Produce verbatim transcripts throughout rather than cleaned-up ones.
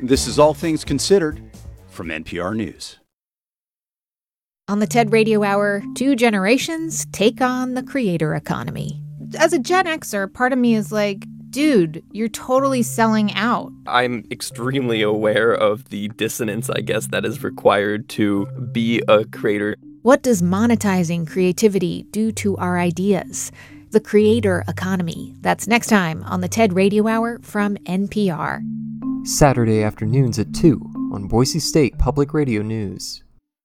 This is All Things Considered from N P R News. On the TED Radio Hour, two generations take on the creator economy. As a Gen Xer, part of me is like, dude, you're totally selling out. I'm extremely aware of the dissonance, I guess, that is required to be a creator. What does monetizing creativity do to our ideas? The creator economy. That's next time on the TED Radio Hour from N P R. Saturday afternoons at two on Boise State Public Radio News.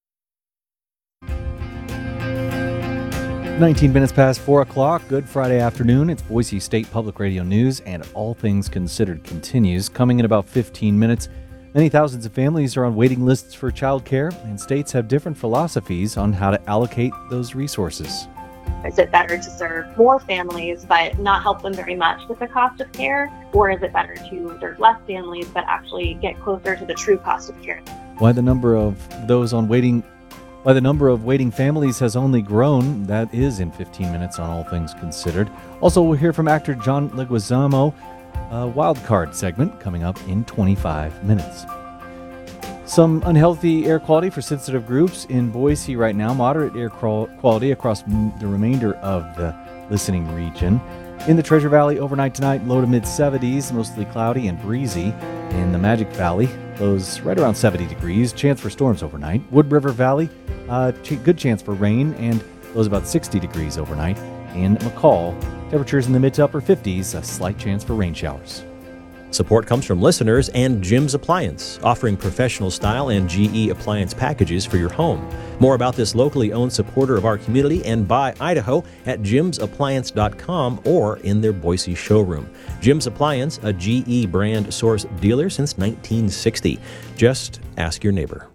nineteen minutes past four o'clock. Good Friday afternoon. It's Boise State Public Radio News, and All Things Considered continues. Coming in about fifteen minutes, many thousands of families are on waiting lists for childcare, and states have different philosophies on how to allocate those resources. Is it better to serve more families but not help them very much with the cost of care? Or is it better to serve less families but actually get closer to the true cost of care? Why the number of those on waiting Why the number of waiting families has only grown, that is in fifteen minutes on All Things Considered. Also, we'll hear from actor John Leguizamo, a wild card segment coming up in twenty-five minutes. Some unhealthy air quality for sensitive groups in Boise right now. Moderate air quality across the remainder of the listening region. In the Treasure Valley overnight tonight, low to mid seventies, mostly cloudy and breezy. In the Magic Valley, lows right around seventy degrees. Chance for storms overnight. Wood River Valley, uh, ch- good chance for rain, and lows about sixty degrees overnight. In McCall, temperatures in the mid to upper fifties, a slight chance for rain showers. Support comes from listeners and Jim's Appliance, offering professional style and G E appliance packages for your home. More about this locally owned supporter of our community and by Idaho at jims appliance dot com or in their Boise showroom. Jim's Appliance, a G E brand source dealer since nineteen sixty. Just ask your neighbor.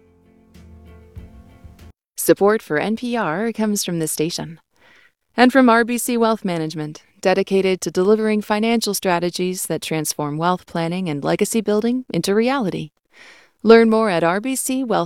Support for N P R comes from this station and from R B C Wealth Management, dedicated to delivering financial strategies that transform wealth planning and legacy building into reality. Learn more at r b c wealth